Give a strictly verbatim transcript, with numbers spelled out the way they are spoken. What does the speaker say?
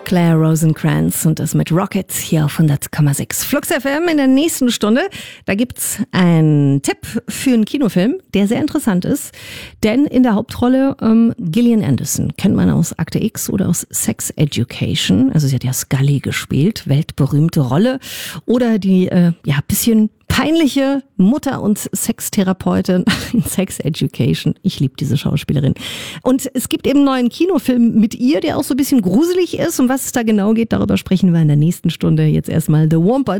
Claire Rosencrantz und das mit Rockets hier auf hundert Komma sechs. Flux F M in der nächsten Stunde. Da gibt's einen Tipp für einen Kinofilm, der sehr interessant ist. Denn in der Hauptrolle ähm, Gillian Anderson. Kennt man aus Akte X oder aus Sex Education. Also sie hat ja Scully gespielt, weltberühmte Rolle. Oder die äh, ja bisschen peinliche Mutter und Sextherapeutin in Sex Education. Ich liebe diese Schauspielerin. Und es gibt eben einen neuen Kinofilm mit ihr, der auch so ein bisschen gruselig ist. Um was es da genau geht, darüber sprechen wir in der nächsten Stunde. Jetzt erstmal The Wombat